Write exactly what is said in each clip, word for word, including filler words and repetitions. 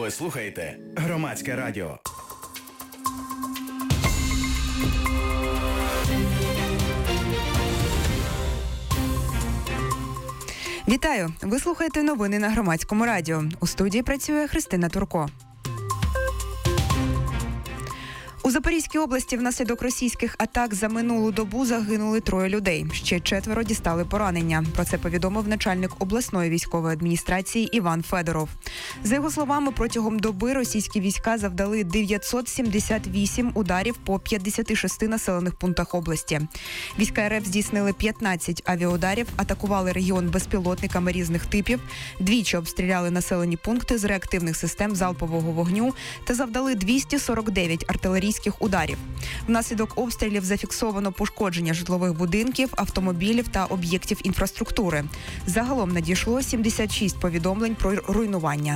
Ви слухаєте Громадське радіо. Вітаю! Ви слухаєте новини на Громадському радіо. У студії працює Христина Турко. У Запорізькій області внаслідок російських атак за минулу добу загинули троє людей. Ще четверо дістали поранення. Про це повідомив начальник обласної військової адміністрації Іван Федоров. За його словами, протягом доби російські війська завдали дев'ятсот сімдесят вісім ударів по п'ятдесяти шести населених пунктах області. Війська РФ здійснили п'ятнадцять авіаударів, атакували регіон безпілотниками різних типів, двічі обстріляли населені пункти з реактивних систем залпового вогню та завдали двісті сорок дев'ять артилерійських ударів. Внаслідок обстрілів зафіксовано пошкодження житлових будинків, автомобілів та об'єктів інфраструктури. Загалом надійшло сімдесят шість повідомлень про руйнування.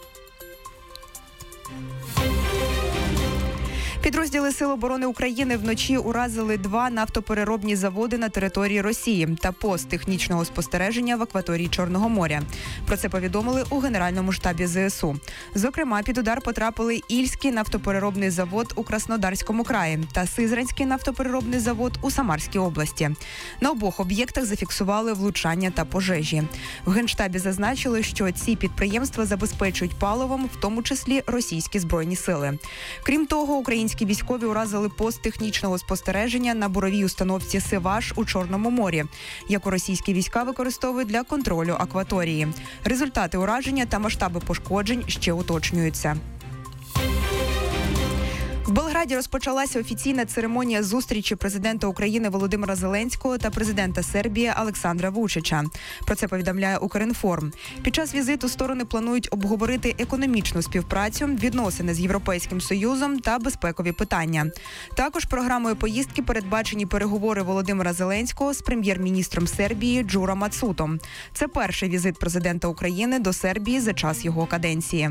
Підрозділи Сил оборони України вночі уразили два нафтопереробні заводи на території Росії та пост технічного спостереження в акваторії Чорного моря. Про це повідомили у Генеральному штабі ЗСУ. Зокрема, під удар потрапили Ільський нафтопереробний завод у Краснодарському краї та Сизранський нафтопереробний завод у Самарській області. На обох об'єктах зафіксували влучання та пожежі. В Генштабі зазначили, що ці підприємства забезпечують паливом, в тому числі російські збройні сили. Крім того, українські військові уразили пост технічного спостереження на буровій установці «Сиваш» у Чорному морі, яку російські війська використовують для контролю акваторії. Результати ураження та масштаби пошкоджень ще уточнюються. В Белграді розпочалася офіційна церемонія зустрічі президента України Володимира Зеленського та президента Сербії Олександра Вучича. Про це повідомляє Укрінформ. Під час візиту сторони планують обговорити економічну співпрацю, відносини з Європейським Союзом та безпекові питання. Також програмою поїздки передбачені переговори Володимира Зеленського з прем'єр-міністром Сербії Джура Мацутом. Це перший візит президента України до Сербії за час його каденції.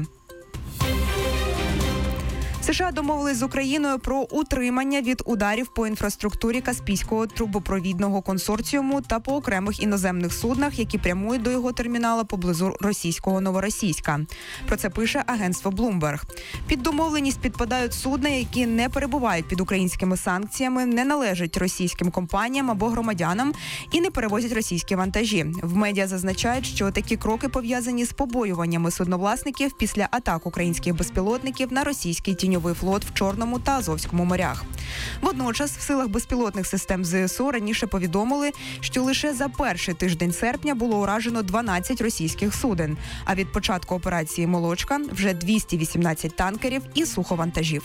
США домовились з Україною про утримання від ударів по інфраструктурі Каспійського трубопровідного консорціуму та по окремих іноземних суднах, які прямують до його термінала поблизу російського Новоросійська. Про це пише агентство Bloomberg. Під домовленість підпадають судна, які не перебувають під українськими санкціями, не належать російським компаніям або громадянам і не перевозять російські вантажі. В медіа зазначають, що такі кроки пов'язані з побоюваннями судновласників після атак українських безпілотників на російський тіньовий флот в Чорному та Азовському морях. Водночас в силах безпілотних систем ЗСУ раніше повідомили, що лише за перший тиждень серпня було уражено дванадцять російських суден, а від початку операції «Молочка» вже двісті вісімнадцять танкерів і суховантажів.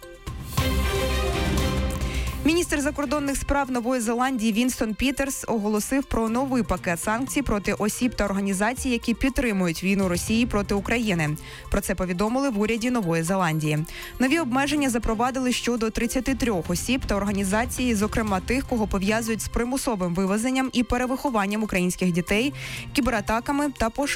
Міністр закордонних справ Нової Зеландії Вінстон Пітерс оголосив про новий пакет санкцій проти осіб та організацій, які підтримують війну Росії проти України. Про це повідомили в уряді Нової Зеландії. Нові обмеження запровадили щодо тридцяти трьох осіб та організацій, зокрема тих, кого пов'язують з примусовим вивезенням і перевихованням українських дітей, кібератаками та